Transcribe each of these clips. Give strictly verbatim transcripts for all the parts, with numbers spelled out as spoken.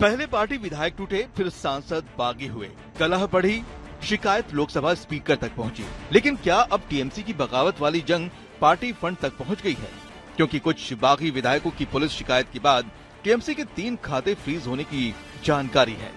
पहले पार्टी विधायक टूटे, फिर सांसद बागी हुए, कलह बढ़ी, शिकायत लोकसभा स्पीकर तक पहुंची। लेकिन क्या अब टीएमसी की बगावत वाली जंग पार्टी फंड तक पहुंच गई है? क्योंकि कुछ बागी विधायकों की पुलिस शिकायत के बाद टीएमसी के तीन खाते फ्रीज होने की जानकारी है।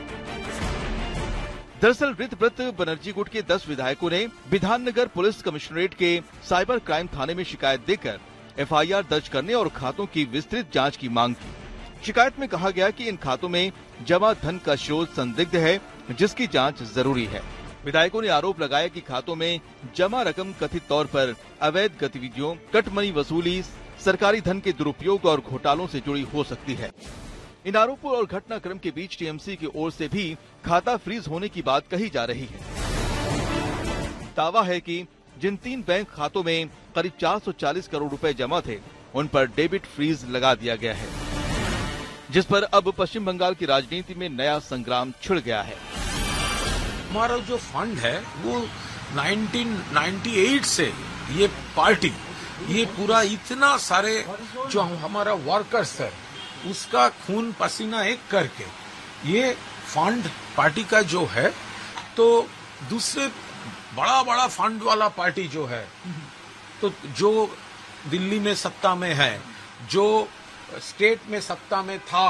दरअसल ऋतव्रत बनर्जी गुट के दस विधायकों ने विधाननगर पुलिस कमिश्नरेट के साइबर क्राइम थाने में शिकायत देकर एफआईआर दर्ज करने और खातों की विस्तृत जांच की मांग की। शिकायत में कहा गया कि इन खातों में जमा धन का स्रोत संदिग्ध है, जिसकी जांच जरूरी है। विधायकों ने आरोप लगाया कि खातों में जमा रकम कथित तौर पर अवैध गतिविधियों, कटमनी वसूली, सरकारी धन के दुरुपयोग और घोटालों से जुड़ी हो सकती है। इन आरोपों और घटनाक्रम के बीच टीएमसी की ओर से भी खाता फ्रीज होने की बात कही जा रही है। दावा है कि जिन तीन बैंक खातों में करीब चार सौ चालीस करोड़ रुपए जमा थे, उन पर डेबिट फ्रीज लगा दिया गया है, जिस पर अब पश्चिम बंगाल की राजनीति में नया संग्राम छिड़ गया है। हमारा जो फंड है वो उन्नीस सौ अट्ठानवे से ये पार्टी, ये पूरा इतना सारे जो हमारा वर्कर्स है उसका खून पसीना एक करके ये फंड पार्टी का जो है, तो दूसरे बड़ा बड़ा फंड वाला पार्टी जो है, तो जो दिल्ली में सत्ता में है, जो स्टेट में सत्ता में था,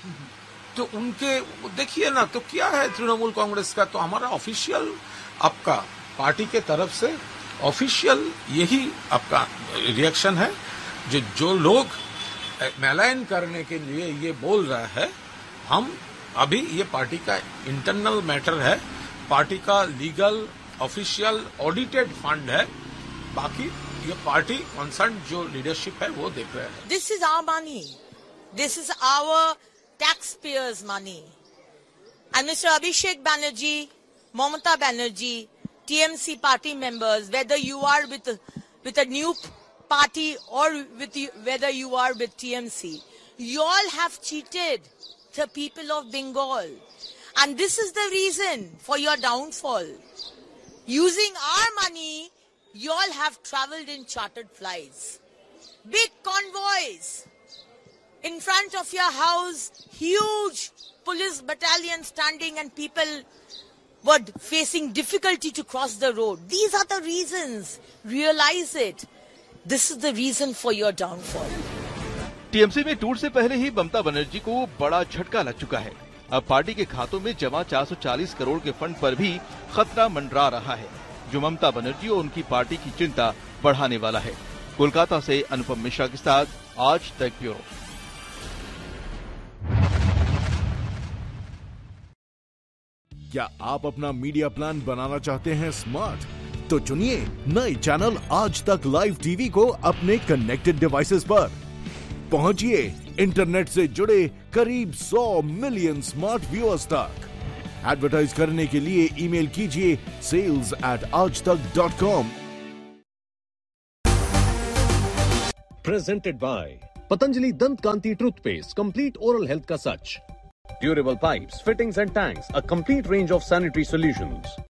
तो उनके देखिए ना, तो क्या है तृणमूल कांग्रेस का, तो हमारा ऑफिशियल आपका पार्टी के तरफ से ऑफिशियल यही आपका रिएक्शन है। जो जो लोग मैलाइन करने के लिए ये बोल रहा है, हम अभी ये पार्टी का इंटरनल मैटर है, पार्टी का लीगल ऑफिशियल ऑडिटेड फंड है, बाकी ये पार्टी कंसर्न जो लीडरशिप है वो देख रहे हैं। This is our money, this is our taxpayers' money. And Mister Abhishek Banerjee, Mamata Banerjee, T M C party members, whether you are with a, with a new party or with you, whether you are with T M C, you all have cheated the people of Bengal. And this is the reason for your downfall. Using our money, you all have traveled in chartered flights. Big convoys. In front of your house, huge police battalion standing and people were facing difficulty to cross the road. These are the reasons. Realize it. This is the reason for your downfall. TMC में टूट से पहले ही ममता बनर्जी को बड़ा झटका लग चुका है। अब पार्टी के खातों में जमा चार सौ चालीस करोड़ के फंड पर भी खतरा मंडरा रहा है, जो ममता बनर्जी और उनकी पार्टी की चिंता बढ़ाने वाला है। कोलकाता से अनुपम मिश्रा के साथ आज तक ब्यूरो। क्या आप अपना मीडिया प्लान बनाना चाहते हैं स्मार्ट? तो चुनिए नए चैनल आज तक लाइव टीवी को अपने कनेक्टेड डिवाइसेस पर। पहुंचिए इंटरनेट से जुड़े करीब सौ मिलियन स्मार्ट व्यूअर्स तक। एडवर्टाइज करने के लिए ईमेल कीजिए सेल्स एट आज तक dot com. Presented by Patanjali दंत कांति टूथपेस्ट, कंप्लीट ओरल हेल्थ का सच। Durable pipes, fittings and tanks, a complete range of sanitary solutions.